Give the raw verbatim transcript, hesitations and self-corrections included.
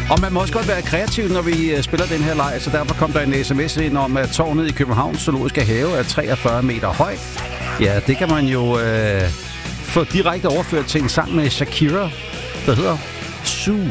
Og man må også godt være kreativ, når vi uh, spiller den her leg, så derfor kom der en sms ind om, at tårnet i Københavns Zoologiske Have er treogfyrre meter høj. Ja, det kan man jo uh, få direkte overført til en sang med Shakira, der hedder Zoo.